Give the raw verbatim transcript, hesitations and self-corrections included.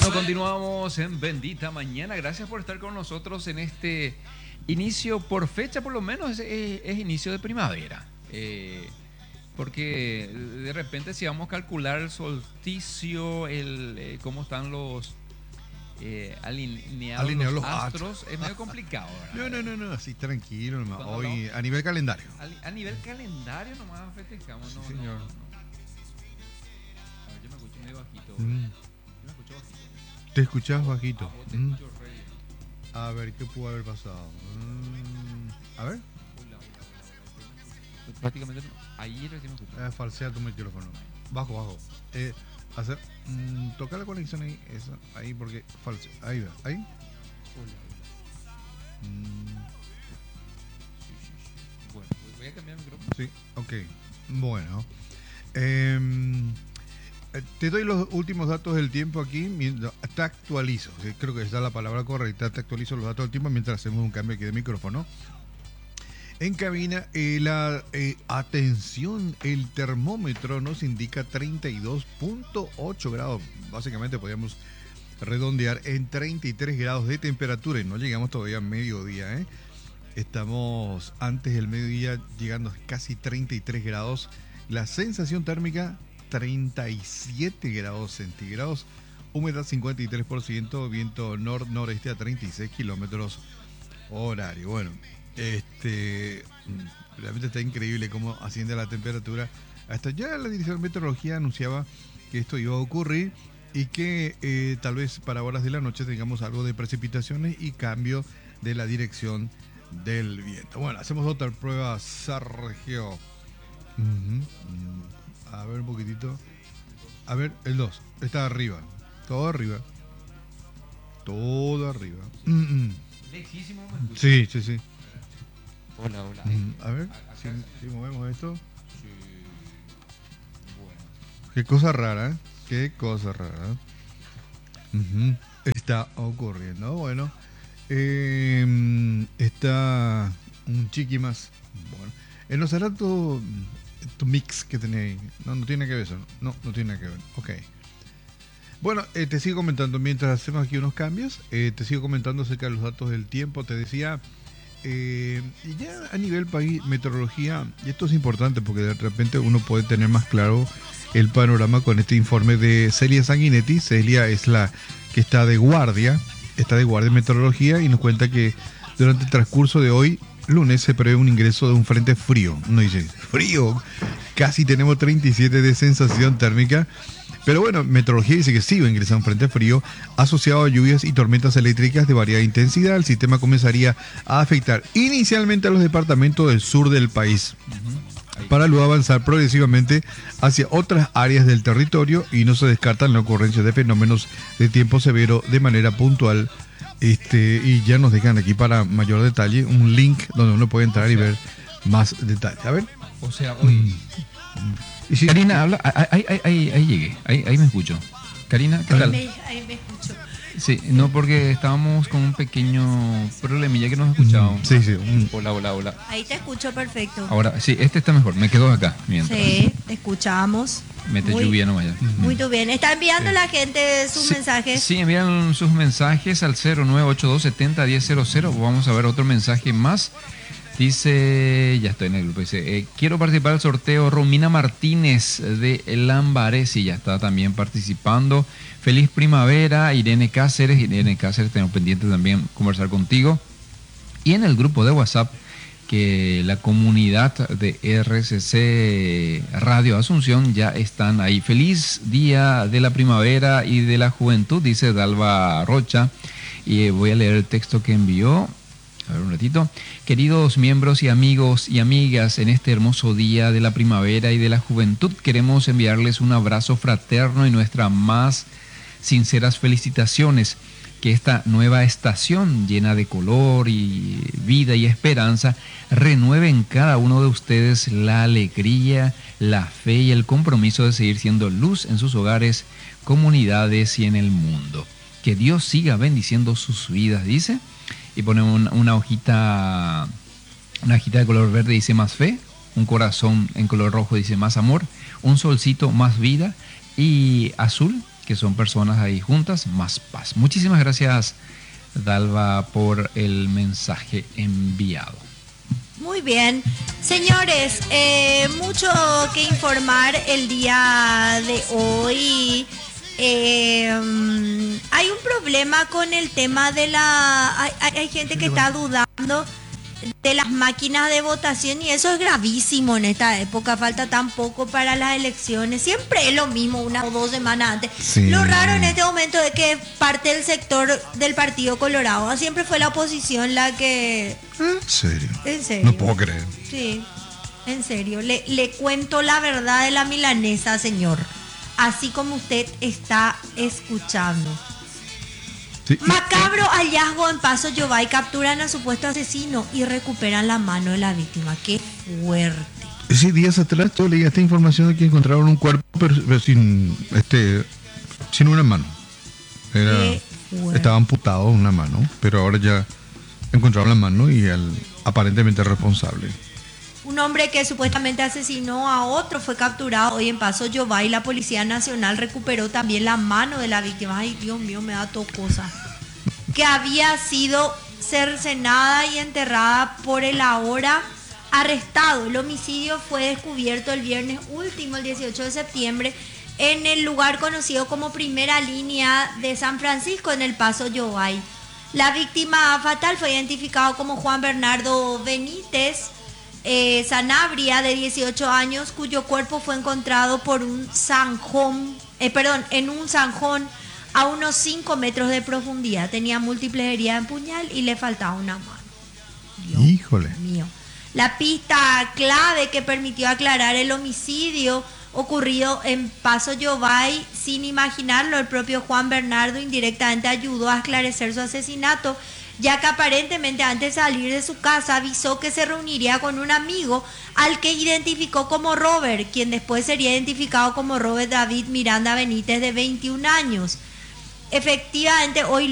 Bueno, continuamos en Bendita Mañana. Gracias por estar con nosotros en este inicio, por fecha por lo menos, es, es inicio de primavera. Eh, porque de repente si vamos a calcular el solsticio, el, eh, cómo están los eh, alineados, Alineados los los astros, astros. es medio complicado, No, ¿verdad? no, no, no, así tranquilo nomás. Cuando Hoy hablamos- a nivel calendario. A, a nivel calendario nomás festejamos, no, Sí, no, señor. no, no. A ver, yo me escucho medio bajito. Mm. Yo me escucho bajito. Te escuchás A bajito. vos te Mm. escucho re bien. A ver, ¿qué pudo haber pasado? Mm. A ver, Hola, hola, hola, hola. Prácticamente no. Ahí recién me escucho. eh, falsea tu micrófono. Bajo, bajo. Eh, hacer, mm, toca la conexión ahí, esa, ahí porque falsea. Ahí va, ahí. Hola, hola. Mm, Sí, sí, sí. Bueno, voy a cambiar el micrófono. sí, ok. Bueno. Em, eh, te doy los últimos datos del tiempo aquí. Mientras, te actualizo. Sí, creo que esa es la palabra correcta. Te actualizo los datos del tiempo mientras hacemos un cambio aquí de micrófono. En cabina, eh, la eh, atención, el termómetro nos indica treinta y dos punto ocho grados. Básicamente podríamos redondear en treinta y tres grados de temperatura y no llegamos todavía a mediodía, ¿eh? Estamos antes del mediodía llegando a casi treinta y tres grados. La sensación térmica treinta y siete grados centígrados. Humedad cincuenta y tres por ciento, viento nor-noreste a treinta y seis kilómetros horario. Bueno, este realmente está increíble cómo asciende la temperatura. Hasta ya la Dirección de Meteorología anunciaba que esto iba a ocurrir y que eh, tal vez para horas de la noche tengamos algo de precipitaciones y cambio de la dirección del viento. Bueno, hacemos otra prueba, Sergio. Uh-huh. Mm, A ver un poquitito. A ver, el dos. Está arriba. Todo arriba. Todo arriba. Mm-mm. Lejísimo me escucho. Sí, sí, sí. Hola, hola. Mm, A ver, Acá si, está. si movemos esto. Sí. Bueno. Qué cosa rara, ¿eh? Qué cosa rara. Ujú. Está ocurriendo. Bueno, eh, está un chiqui más. Bueno, en los hará tu, tu mix que tenéis. No, no tiene que ver eso. No, no tiene que ver. Ok. Bueno, eh, te sigo comentando mientras hacemos aquí unos cambios. Eh, te sigo comentando acerca de los datos del tiempo. Te decía. Eh, y ya a nivel país, meteorología, y esto es importante porque de repente uno puede tener más claro el panorama con este informe de Celia Sanguinetti. Celia es la que está de guardia, está de guardia en meteorología y nos cuenta que durante el transcurso de hoy, lunes, se prevé un ingreso de un frente frío. Uno dice, frío, casi tenemos treinta y siete de sensación térmica. Pero bueno, meteorología dice que sí va a ingresar un frente frío asociado a lluvias y tormentas eléctricas de variada intensidad. El sistema comenzaría a afectar inicialmente a los departamentos del sur del país, para luego avanzar progresivamente hacia otras áreas del territorio y no se descartan la ocurrencia de fenómenos de tiempo severo de manera puntual. Este, y ya nos dejan aquí para mayor detalle un link donde uno puede entrar y ver más detalles. A ver. O sea, hoy. Y si- Karina, habla. Ahí, ahí, ahí, ahí llegué. Ahí, ahí me escucho. Karina, ¿qué tal? Me- ahí me escucho. Sí, no, porque estábamos con un pequeño problemilla que nos escuchábamos. Sí, sí. un- Hola, hola, hola. Ahí te escucho perfecto. Ahora, sí, este está mejor. Me quedo acá mientras. Sí, te escuchamos. Mete Muy- lluvia nomás ya. Muy bien. Está enviando la gente sus Sí, mensajes. Sí, envían sus mensajes al cero nueve ocho dos siete cero uno cero cero. Vamos a ver otro mensaje más. Dice, ya estoy en el grupo, dice, eh, quiero participar del sorteo. Romina Martínez de Lambaré, sí, ya está también participando. Feliz primavera, Irene Cáceres. Irene Cáceres, tenemos pendiente también conversar contigo. Y en el grupo de WhatsApp, que la comunidad de R C C Radio Asunción ya están ahí. Feliz día de la primavera y de la juventud, dice Dalva Rocha. Y eh, voy a leer el texto que envió. A ver un ratito. Queridos miembros y amigos y amigas, en este hermoso día de la primavera y de la juventud, queremos enviarles un abrazo fraterno y nuestras más sinceras felicitaciones. Que esta nueva estación llena de color y vida y esperanza renueve en cada uno de ustedes la alegría, la fe y el compromiso de seguir siendo luz en sus hogares, comunidades y en el mundo. Que Dios siga bendiciendo sus vidas, dice. Y pone un- una hojita, una hojita de color verde, dice más fe. Un corazón en color rojo, dice más amor. Un solcito, más vida. Y azul, que son personas ahí juntas, más paz. Muchísimas gracias, Dalva, por el mensaje enviado. Muy bien. Señores, eh, mucho que informar el día de hoy. Eh, hay un problema con el tema de la... Hay, hay, hay gente que está dudando de las máquinas de votación y eso es gravísimo en esta época. Falta tan poco para las elecciones. Siempre es lo mismo, una o dos semanas antes. Sí. Lo raro en este momento es que parte del sector del Partido Colorado siempre fue la oposición la que... ¿En serio? En serio. No puedo creer. Sí, en serio. Le, le cuento la verdad de la milanesa, señor. Así como usted está escuchando. Sí. Macabro hallazgo en Paso Yobay. Capturan a supuesto asesino y recuperan la mano de la víctima. ¡Qué fuerte! Sí, días atrás yo leí esta información de que encontraron un cuerpo pero, pero sin este sin una mano. Era, Qué fuerte. estaba amputado una mano, pero ahora ya encontraron la mano y el aparentemente responsable. Un hombre que supuestamente asesinó a otro fue capturado hoy en Paso Yobay. La Policía Nacional recuperó también la mano de la víctima. Ay, Dios mío, me da todo cosa. Que había sido cercenada y enterrada por el ahora arrestado. El homicidio fue descubierto el viernes último, el dieciocho de septiembre, en el lugar conocido como Primera Línea de San Francisco, en el Paso Yobay. La víctima fatal fue identificado como Juan Bernardo Benítez eh, Sanabria, de dieciocho años, cuyo cuerpo fue encontrado por un zanjón, eh, perdón, en un zanjón a unos cinco metros de profundidad. Tenía múltiples heridas en puñal y le faltaba una mano. Dios Híjole. mío. La pista clave que permitió aclarar el homicidio ocurrido en Paso Yobay, sin imaginarlo, el propio Juan Bernardo indirectamente ayudó a esclarecer su asesinato, ya que aparentemente antes de salir de su casa avisó que se reuniría con un amigo al que identificó como Robert, quien después sería identificado como Robert David Miranda Benítez, de veintiún años. Efectivamente, hoy